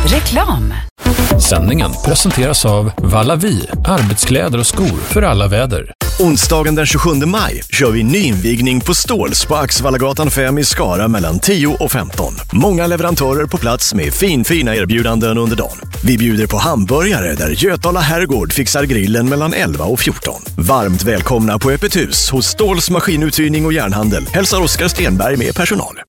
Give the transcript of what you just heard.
Reklam. Sändningen presenteras av Vallavi, arbetskläder och skor för alla väder. Onsdagen den 27 maj kör vi nyinvigning på Ståls på Axvallagatan 5 i Skara mellan 10 och 15. Många leverantörer på plats med fina erbjudanden under dagen. Vi bjuder på hamburgare där Götala Herrgård fixar grillen mellan 11 och 14. Varmt välkomna på öppet hus hos Ståls maskinuthyrning och järnhandel. Hälsar Oskar Stenberg med personal.